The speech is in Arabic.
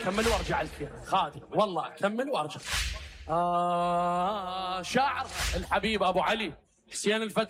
كمل وارجع لك خادم والله، كمل وارجع. شاعر الحبيب ابو علي حسين الفتح.